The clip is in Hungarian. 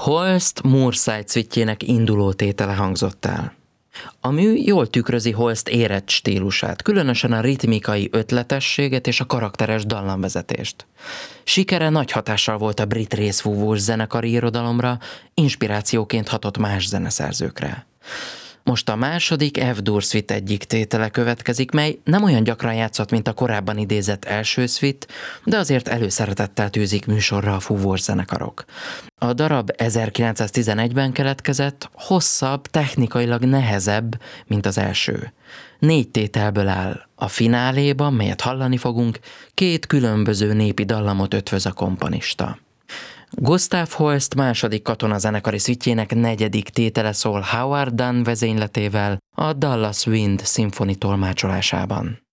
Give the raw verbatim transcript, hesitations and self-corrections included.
Holst Moorside szvittjének induló tétele hangzott el. A mű jól tükrözi Holst érett stílusát, különösen a ritmikai ötletességet és a karakteres dallamvezetést. Sikere nagy hatással volt a brit részfúvós zenekari irodalomra, inspirációként hatott más zeneszerzőkre. Most a második F-dur szvit egyik tétele következik, mely nem olyan gyakran játszott, mint a korábban idézett első szvit, de azért előszeretettel tűzik műsorra a fúvós zenekarok. A darab ezerkilencszáztizenegyben keletkezett, hosszabb, technikailag nehezebb, mint az első. Négy tételből áll. A fináléban, melyet hallani fogunk, két különböző népi dallamot ötvöz a komponista. Gustav Holst második katonazenekari szvitjének negyedik tétele szól Howard Dunn vezényletével a Dallas Wind szimfoni tolmácsolásában.